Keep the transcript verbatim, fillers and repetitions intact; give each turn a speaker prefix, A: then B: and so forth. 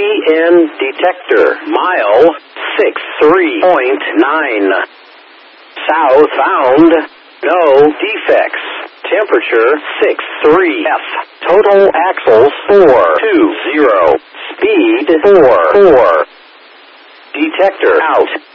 A: N detector. Mile six three point nine. Southbound. No defects. Temperature six three F. Total axles four two zero. Speed four four. Detector out.